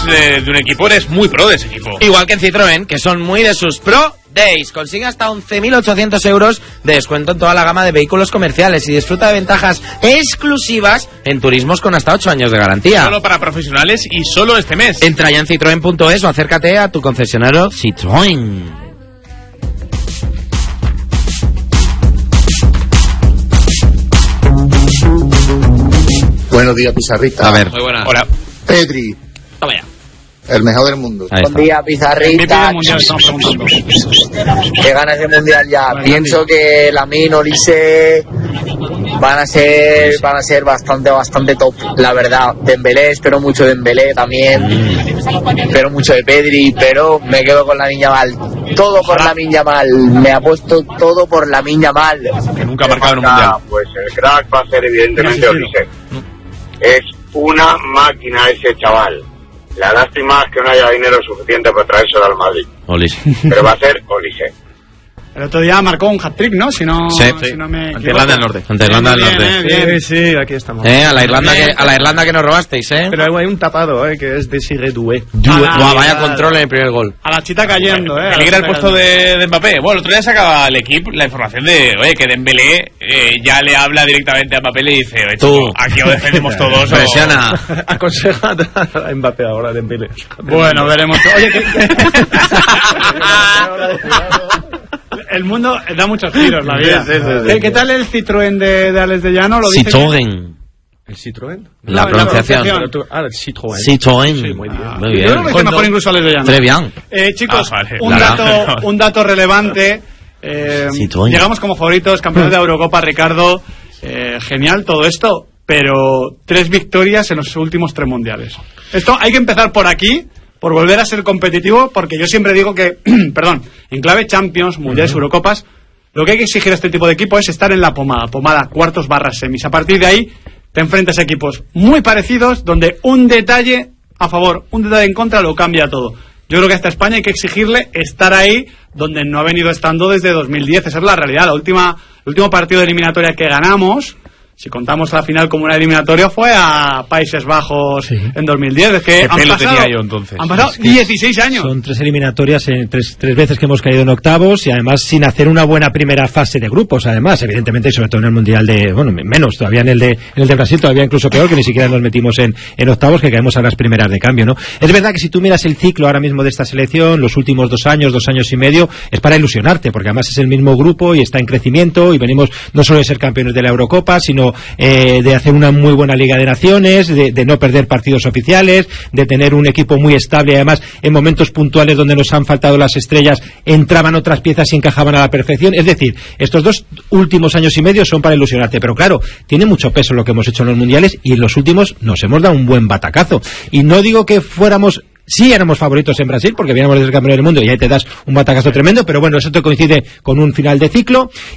de un equipo, eres muy pro de ese equipo. Igual que en Citroën, que son muy de sus Pro Days. Consigue hasta 11.800 euros de descuento en toda la gama de vehículos comerciales y disfruta de ventajas exclusivas en turismos con hasta 8 años de garantía. Solo para profesionales y solo este mes. Entra ya en citroen.es o acércate a tu concesionario Citroën. Buenos días, Pizarrita. A ver. Muy buena. Hola. Pedri, Toma ya. el mejor del mundo. Ahí Buen está. día, Pizarrita. Que ganas de mundial ya. Pienso que Lamine, Olise van a ser bastante top, la verdad. Dembélé, espero mucho de Dembélé también. Espero mucho de Pedri, pero me quedo con Lamine Yamal. Todo por Lamine Yamal. Me apuesto todo por Lamine Yamal. Que nunca ha marcado en un mundial. Pues el crack va a ser evidentemente Olise. Es una máquina ese chaval. La lástima es que no haya dinero suficiente para traérselo al Madrid. Olise. Pero va a ser Olise. El otro día marcó un hat-trick, ¿no? Si no me Ante Irlanda del Norte. Ante Irlanda del Norte. Bien. Sí, aquí estamos. A la Irlanda que nos robasteis, Pero hay un tapado, que es Desiré Doué. Buah, vaya control en el primer gol. A la chita cayendo, Peligra el puesto de Mbappé. Bueno, el otro día sacaba el equipo la información de, que Dembélé ya le habla directamente a Mbappé y le dice, oye, Tú. chico, aquí o defendemos todos o... Presiona. Aconseja a Mbappé ahora, Dembélé. Bueno, veremos. Oye, el mundo da muchos giros, la vida. Sí. ¿Qué tal el Citroën de Alex de Llano? ¿Lo dice Citroën. ¿El Citroën? La pronunciación. la El Citroën. Citroën. Sí, muy bien. Muy Yo creo que bien. dice mejor incluso Alex de Llano. Très bien. Chicos, vale. un dato relevante. Citroën. Llegamos como favoritos, campeones de Eurocopa, Ricardo. Genial todo esto, pero 3 victorias en los últimos 3 mundiales. Esto hay que empezar por aquí, por volver a ser competitivo, porque yo siempre digo que, en clave Champions, Mundiales, Eurocopas, lo que hay que exigir a este tipo de equipo es estar en la pomada, cuartos / semis. A partir de ahí te enfrentas a equipos muy parecidos, donde un detalle a favor, un detalle en contra lo cambia todo. Yo creo que hasta España hay que exigirle estar ahí donde no ha venido estando desde 2010. Esa es la realidad. El último partido de eliminatoria que ganamos, si contamos la final como una eliminatoria, fue a Países Bajos en 2010. Es que han pasado 16 años. Son 3 eliminatorias, tres veces que hemos caído en octavos y además sin hacer una buena primera fase de grupos. Además, evidentemente, y sobre todo en el Mundial menos todavía en el de Brasil, todavía incluso peor, que ni siquiera nos metimos en octavos, que caemos a las primeras de cambio, ¿no? Es verdad que si tú miras el ciclo ahora mismo de esta selección, los últimos 2 años y medio, es para ilusionarte, porque además es el mismo grupo y está en crecimiento y venimos no solo de ser campeones de la Eurocopa, sino de hacer una muy buena Liga de Naciones, de no perder partidos oficiales, de tener un equipo muy estable y además en momentos puntuales donde nos han faltado las estrellas entraban otras piezas y encajaban a la perfección. Es decir, estos 2 últimos años y medio son para ilusionarte, pero claro, tiene mucho peso lo que hemos hecho en los mundiales y en los últimos nos hemos dado un buen batacazo. Y no digo que fuéramos... Sí, éramos favoritos en Brasil porque veníamos de ser campeones del mundo y ahí te das un batacazo tremendo, pero bueno, eso te coincide con un final de ciclo